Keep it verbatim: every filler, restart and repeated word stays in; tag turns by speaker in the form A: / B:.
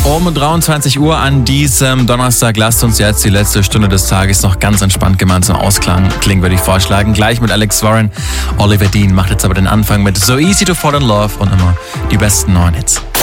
A: Um dreiundzwanzig Uhr an diesem Donnerstag lasst uns jetzt die letzte Stunde des Tages noch ganz entspannt gemeinsam ausklang. Klingen würde ich vorschlagen. Gleich mit Alex Warren. Oliver Dean macht jetzt aber den Anfang mit So Easy to Fall in Love und immer die besten neuen Hits.